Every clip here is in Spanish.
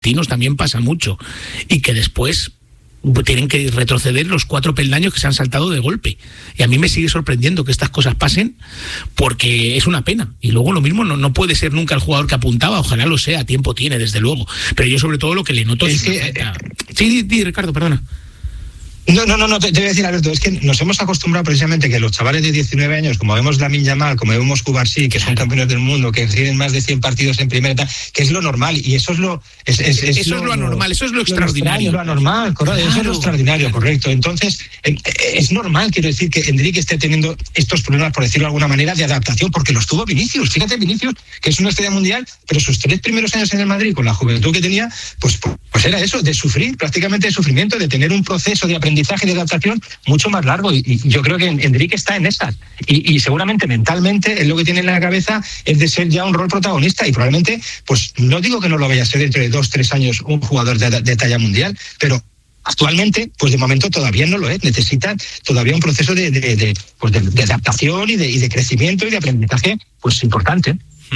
argentinos también pasa mucho, y que después tienen que retroceder los 4 peldaños que se han saltado de golpe. Y a mí me sigue sorprendiendo que estas cosas pasen, porque es una pena. Y luego lo mismo, no puede ser nunca el jugador que apuntaba, ojalá lo sea, tiempo tiene, desde luego. Pero yo sobre todo lo que le noto es que... Sí, Ricardo, perdona. No, te voy a decir, Alberto, es que nos hemos acostumbrado precisamente que los chavales de 19 años, como vemos Lamine Yamal, como vemos Cubarsí, que son campeones del mundo, que tienen más de 100 partidos en primera, que es lo normal, y eso es lo... eso es lo anormal, eso es lo extraordinario. Lo anormal, correcto, eso es lo extraordinario, correcto. Entonces, es normal, quiero decir, que Endrick esté teniendo estos problemas, por decirlo de alguna manera, de adaptación, porque los tuvo Vinicius. Fíjate, Vinicius, que es una estrella mundial, pero sus 3 primeros años en el Madrid, con la juventud que tenía, pues era eso, de sufrir, prácticamente de sufrimiento, de tener un proceso de aprendizaje, de adaptación mucho más largo, y yo creo que Endrick está en esas, y seguramente mentalmente lo que tiene en la cabeza es de ser ya un rol protagonista, y probablemente, pues no digo que no lo vaya a ser dentro de 2-3 años un jugador de talla mundial, pero actualmente, pues de momento todavía no lo es. Necesita todavía un proceso de adaptación y de crecimiento y de aprendizaje, pues importante.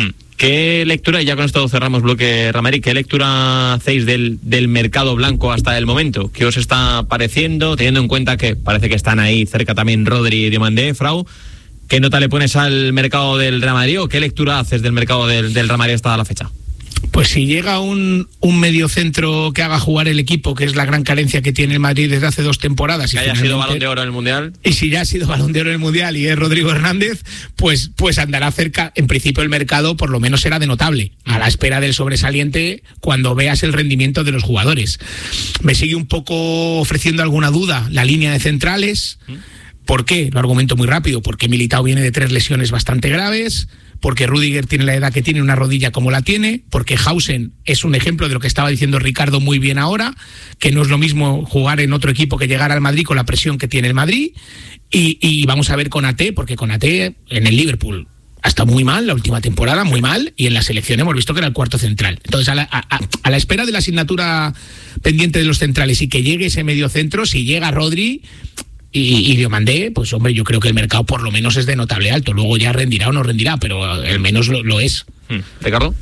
¿Qué lectura, y ya con esto cerramos bloque Ramari, qué lectura hacéis del mercado blanco hasta el momento? ¿Qué os está pareciendo, teniendo en cuenta que parece que están ahí cerca también Rodri y Diomandé, Frau? ¿Qué nota le pones al mercado del Real Madrid, o qué lectura haces del mercado del Real Madrid hasta la fecha? Pues si llega un mediocentro que haga jugar el equipo, que es la gran carencia que tiene el Madrid desde hace 2 temporadas. Que haya sido Balón de Oro en el Mundial. Y si ya ha sido Balón de Oro en el Mundial y es Rodrigo Hernández, pues andará cerca. En principio el mercado por lo menos será de notable, a la espera del sobresaliente cuando veas el rendimiento de los jugadores. Me sigue un poco ofreciendo alguna duda la línea de centrales. ¿Por qué? Lo argumento muy rápido. Porque Militao viene de 3 lesiones bastante graves, porque Rüdiger tiene la edad que tiene, una rodilla como la tiene, porque Hausen es un ejemplo de lo que estaba diciendo Ricardo muy bien ahora, que no es lo mismo jugar en otro equipo que llegar al Madrid con la presión que tiene el Madrid, y vamos a ver Konaté, porque Konaté en el Liverpool hasta muy mal, la última temporada muy mal, y en la selección hemos visto que era el cuarto central. Entonces, a la espera de la asignatura pendiente de los centrales y que llegue ese medio centro, si llega Rodri y Diomandé, pues hombre, yo creo que el mercado por lo menos es de notable alto. Luego ya rendirá o no rendirá, pero al menos lo es. ¿Ricardo?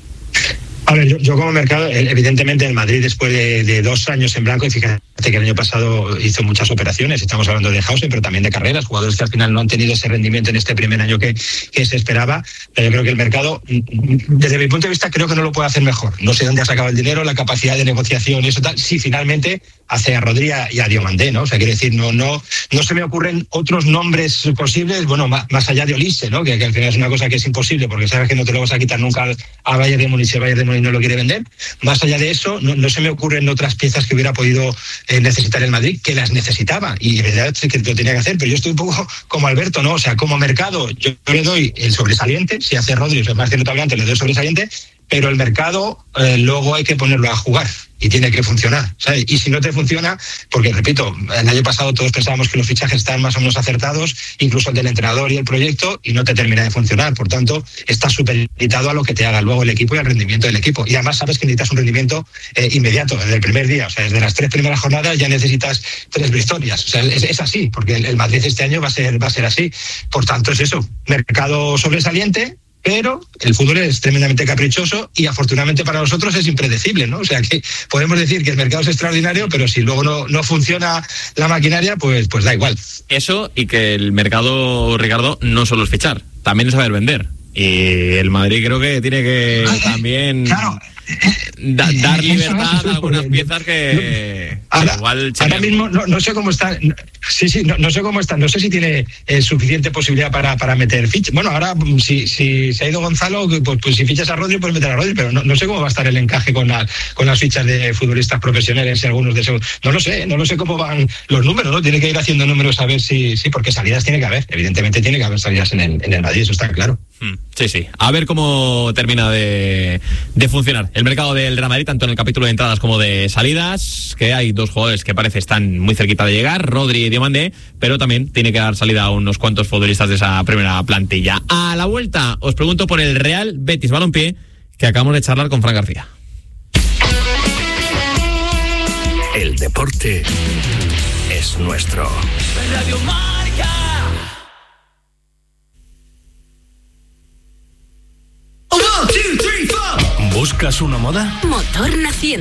A ver, yo como mercado, evidentemente el Madrid después de 2 años en blanco, y fíjate que el año pasado hizo muchas operaciones, estamos hablando de Hausen, pero también de carreras, jugadores que al final no han tenido ese rendimiento en este primer año que se esperaba, pero yo creo que el mercado, desde mi punto de vista, creo que no lo puede hacer mejor. No sé dónde ha sacado el dinero, la capacidad de negociación y eso tal, si finalmente hace a Rodri y a Diomandé, ¿no? O sea, quiere decir, no se me ocurren otros nombres posibles, bueno, más allá de Olise, ¿no? Que al final es una cosa que es imposible, porque sabes que no te lo vas a quitar nunca a Bayern de Múnich, si el Bayern de Múnich no lo quiere vender. Más allá de eso, no se me ocurren otras piezas que hubiera podido necesitar el Madrid, que las necesitaba, y de verdad que lo tenía que hacer, pero yo estoy un poco como Alberto, ¿no? O sea, como mercado, yo le doy el sobresaliente, si hace Rodri, o más que notable, le doy el sobresaliente, pero el mercado luego hay que ponerlo a jugar y tiene que funcionar, ¿sabes? Y si no te funciona, porque repito, el año pasado todos pensábamos que los fichajes estaban más o menos acertados, incluso el del entrenador y el proyecto, y no te termina de funcionar. Por tanto, estás supeditado a lo que te haga luego el equipo y al rendimiento del equipo. Y además sabes que necesitas un rendimiento inmediato, desde el primer día. O sea, desde las 3 primeras jornadas ya necesitas 3 victorias. O sea, es así, porque el Madrid este año va a ser así. Por tanto, es eso, mercado sobresaliente, pero el fútbol es tremendamente caprichoso y afortunadamente para nosotros es impredecible, ¿no? O sea que podemos decir que el mercado es extraordinario, pero si luego no funciona la maquinaria, pues da igual. Eso, y que el mercado, Ricardo, no solo es fichar, también es saber vender. Y el Madrid creo que tiene que también dar libertad a algunas piezas que igual... Ahora mismo no sé cómo está... no sé cómo está. No sé si tiene suficiente posibilidad para meter fichas. Bueno, ahora si se ha ido Gonzalo, pues si fichas a Rodri, puedes meter a Rodri, pero no sé cómo va a estar el encaje con las fichas de futbolistas profesionales y algunos de esos. No lo sé cómo van los números, ¿no? Tiene que ir haciendo números a ver si porque salidas tiene que haber. Evidentemente tiene que haber salidas en el Madrid, eso está claro. Sí. A ver cómo termina de funcionar el mercado del Real Madrid, tanto en el capítulo de entradas como de salidas, que hay 2 jugadores que parece están muy cerquita de llegar, Rodri y Diomandé, pero también tiene que dar salida a unos cuantos futbolistas de esa primera plantilla. A la vuelta os pregunto por el Real Betis Balompié, que acabamos de charlar con Fran García. El deporte es nuestro. Radio Marca. ¿Buscas una moda? Motor Naciente.